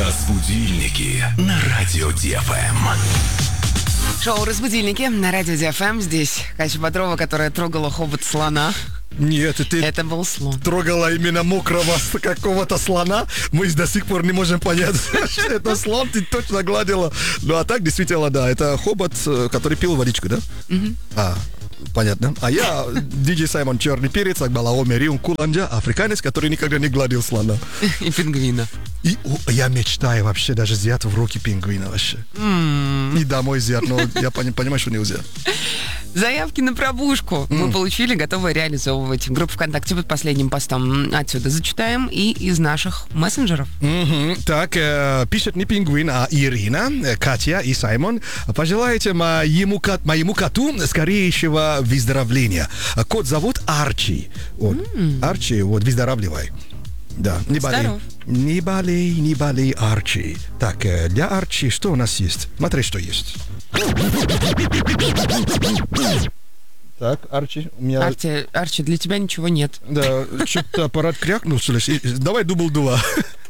Разбудильники на радио ДФМ. Шоу «Разбудильники» на радио ДФМ. Здесь Катя Бодрова, которая трогала хобот слона. Нет, Это был слон. трогала именно мокрого какого-то слона. Мы до сих пор не можем понять, что это слон, ты точно гладила. Ну, а так, действительно, да, это хобот, который пил водичку, да? Понятно. А я, диджей Саймон Черный Перец, Акбалаоме Риум Куланджа, африканец, который никогда не гладил слона. И пингвина. И я мечтаю вообще даже взять в руки пингвина вообще. И домой взять, но я понимаю, что нельзя. Заявки на пробужку мы получили, готовы реализовывать. Группу ВКонтакте под последним постом отсюда зачитаем и из наших мессенджеров. Так, пишет не пингвин, а Ирина, Катя и Саймон. Пожелайте моему коту скорейшего выздоровления. Кот зовут Арчи. Вот, Арчи, вот, выздоравливай. Да, не болей. Здоров. Не болей, Арчи. Так, для Арчи что у нас есть? Смотри, что есть. Так, Арчи, у меня... Арчи, для тебя ничего нет. Да, что-то аппарат крякнул, что ли? Давай дубль 2.